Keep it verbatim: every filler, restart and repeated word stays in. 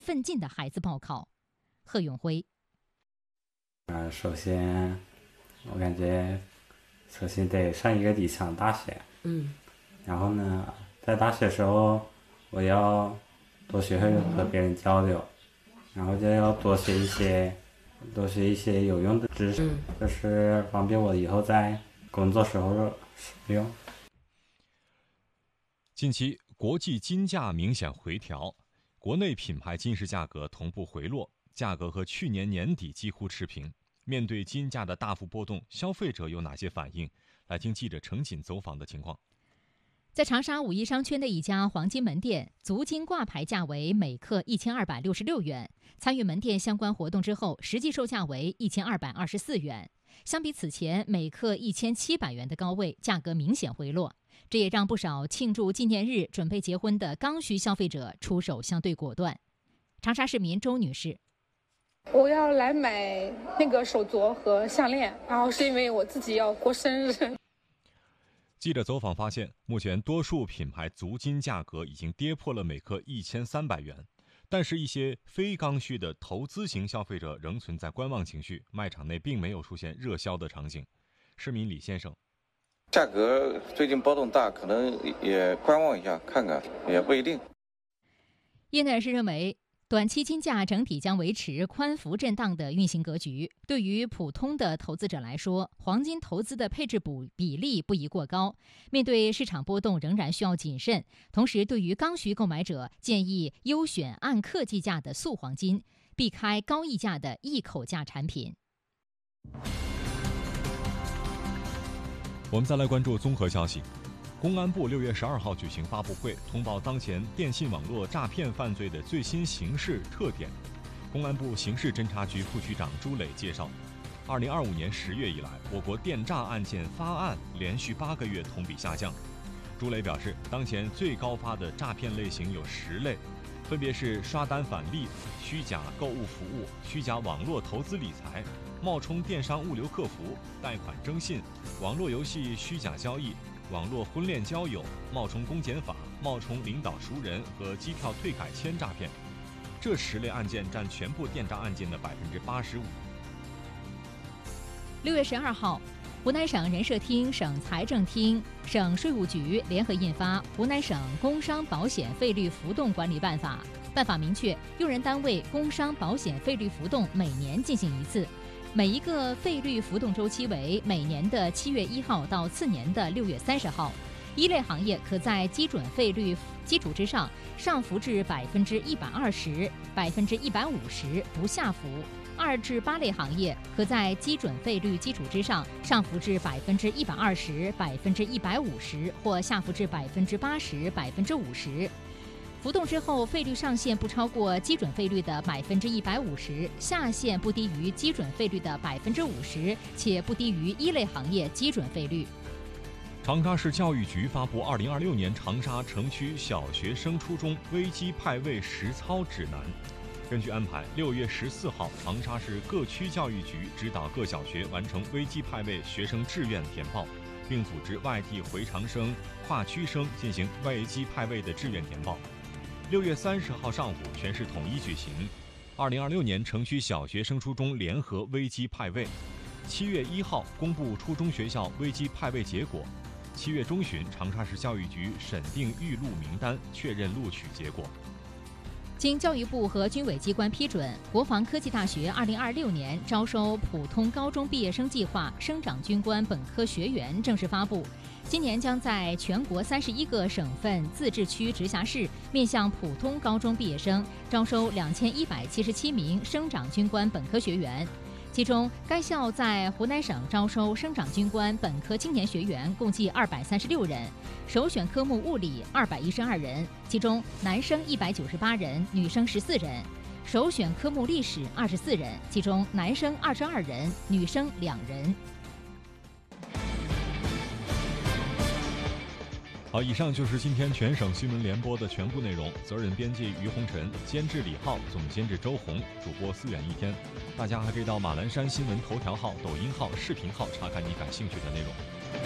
奋进的孩子报考。贺永辉。 呃，首先，我感觉，首先得上一个理想大学。 嗯。 然后呢，在大学时候，我要多学会和别人交流，然后就要多学一些，多学一些有用的知识， 嗯、 就是方便我以后在工作时候使用。 近期，国际金价明显回调，国内品牌金饰价格同步回落，价格和去年年底几乎持平。面对金价的大幅波动，消费者有哪些反应？来听记者程锦走访的情况。 在长沙五一商圈的一家黄金门店，足金挂牌价为每克一千二百六十六元。参与门店相关活动之后，实际售价为一千二百二十四元。相比此前每克一千七百元的高位，价格明显回落。这也让不少庆祝纪念日、准备结婚的刚需消费者出手相对果断。长沙市民周女士： 我要来买那个手镯和项链，然后是因为我自己要过生日。 记者走访发现，目前多数品牌足金价格已经跌破了每克一千三百元，但是一些非刚需的投资型消费者仍存在观望情绪，卖场内并没有出现热销的场景。市民李先生： 价格最近波动大，可能也观望一下，看看也不一定。 业内人士认为，短期金价整体将维持宽幅震荡的运行格局。对于普通的投资者来说，黄金投资的配置补比例不宜过高，面对市场波动仍然需要谨慎。同时，对于刚需购买者，建议优选按克计价的素黄金，避开高溢价的一口价产品。 我们再来关注综合消息。公安部六月十二号举行发布会，通报当前电信网络诈骗犯罪的最新形势特点。公安部刑事侦查局副局长朱磊介绍，二零二五年十月以来，我国电诈案件发案连续八个月同比下降。朱磊表示，当前最高发的诈骗类型有十类，分别是刷单返利、虚假购物服务、虚假网络投资理财、冒充电商物流客服、贷款征信、网络游戏虚假交易、网络婚恋交友、冒充公检法、冒充领导熟人和机票退改签诈骗。这十类案件占全部电诈案件的百分之八十五。 六月十二号，湖南省人社厅、省财政厅、省税务局联合印发《湖南省工商保险费率浮动管理办法》。办法明确，用人单位工商保险费率浮动每年进行一次。每一个费率浮动周期为每年的七月一号到次年的六月三十号。一类行业可在基准费率基础之上上浮至百分之一百二十、百分之一百五十，不下浮。二至八类行业可在基准费率基础之上上浮至百分之一百二十、百分之一百五十，或下浮至百分之八十、百分之五十。浮动之后，费率上限不超过基准费率的百分之一百五十，下限不低于基准费率的百分之五十，且不低于一类行业基准费率。 长沙市教育局发布《二零二六年长沙城区小学升初中危机派位实操指南》。根据安排，六月十四号，长沙市各区教育局指导各小学完成危机派位学生志愿填报，并组织外地回常生、跨区生进行危机派位的志愿填报。六月三十号上午，全市统一举行二零二六年城区小学升初中联合危机派位。七月一号公布初中学校危机派位结果。七月中旬，长沙市教育局审定预录名单，确认录取结果。 经教育部和军委机关批准，国防科技大学二零二六年招收普通高中毕业生计划生长军官本科学员正式发布。今年将在全国三十一个省份自治区、直辖市面向普通高中毕业生招收两千一百七十七名生长军官本科学员。其中，该校在湖南省招收生长军官本科青年学员共计二百三十六人，首选科目物理二百一十二人，其中男生一百九十八人，女生十四人；首选科目历史二十四人，其中男生二十二人，女生两人。 好，以上就是今天全省新闻联播的全部内容。责任编辑于红尘，监制李浩，总监制周红，主播思远一天。大家还可以到马栏山新闻头条号、抖音号、视频号查看你感兴趣的内容。